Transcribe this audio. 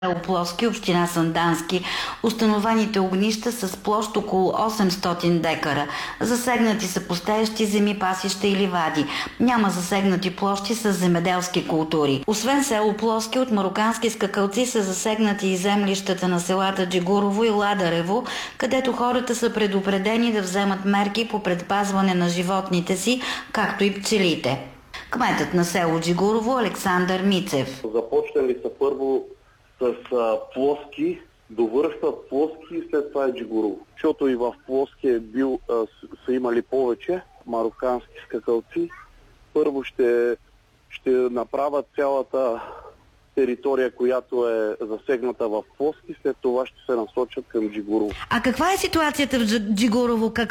Пловски, община Сандански, установените огнища с площ около 800 декара. Засегнати са пустеещи земи, пасища и ливади. Няма засегнати площи с земеделски култури. Освен село Пловски, от марокански скакалци са засегнати и землищата на селата Джигурово и Ладарево, където хората са предупредени да вземат мерки по предпазване на животните си, както и пчелите. Кметът на село Джигурово Александър Мицев. Започнали са първо с Пловски, довършват Пловски и след това е Джигурово. Защото и в Пловски са имали повече марокански скакалци. Първо ще направят цялата територия, която е засегната в Пловски, след това ще се насочат към Джигурово. А каква е ситуацията в Джигурово?